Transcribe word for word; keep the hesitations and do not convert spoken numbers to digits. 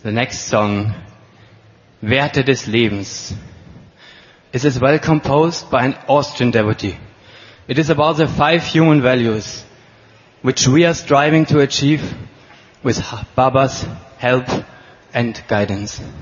The next song, Werte des Lebens, is as well composed by an Austrian devotee. It is about the five human values which we are striving to achieve with Baba's help and guidance.